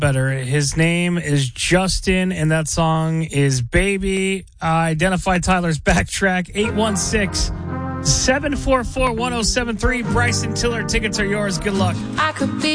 better. His name is Justin, and that song is Baby. Identify Tyler's backtrack, 816-744-1073. Bryson Tiller, tickets are yours. Good luck. I could be